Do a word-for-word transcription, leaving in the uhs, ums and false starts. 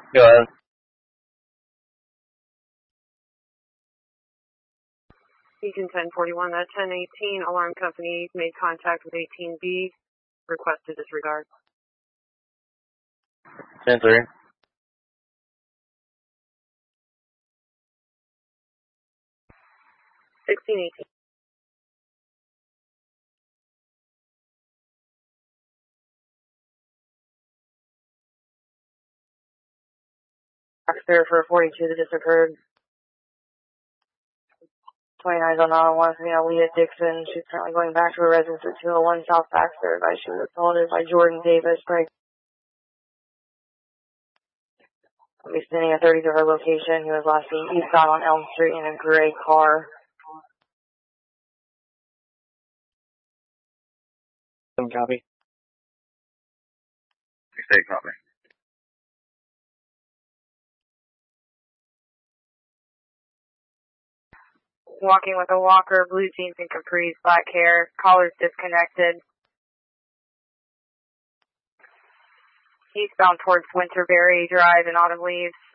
Go ahead. Beacon ten forty-one, that ten eighteen alarm company made contact with eighteen B. Request to disregard. ten three. sixteen eighteen. Fair for forty-two that just occurred. twenty-nine on nine one, Leah Dixon. She's currently going back to her residence at two oh one South Baxter. Advised she was assaulted by Jordan Davis. Greg. I'll be spending a thirty to her location. He was last seen eastbound on Elm Street in a gray car. Some copy. State copy. Walking with a walker, blue jeans and capris, black hair, collar's disconnected. Eastbound towards Winterberry Drive in Autumn Leaves.